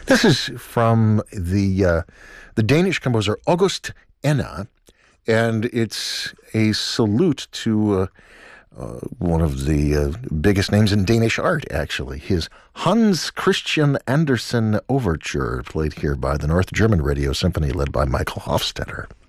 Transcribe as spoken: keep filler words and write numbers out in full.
This is from the uh, the Danish composer August Enna, and it's a salute to uh, uh, one of the uh, biggest names in Danish art, actually. His Hans Christian Andersen Overture, played here by the North German Radio Symphony, led by Michael Hofstetter.